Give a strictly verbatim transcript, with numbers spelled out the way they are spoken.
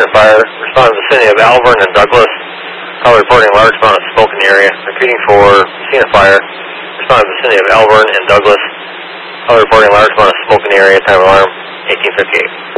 seen a fire. Respond to the vicinity of Alvern and Douglas. Call reporting large amount of smoke in the area. Repeating for seen a fire. Respond to the vicinity of Alvern and Douglas. Call reporting large amount of smoke in the area. Time alarm eighteen fifty-eight.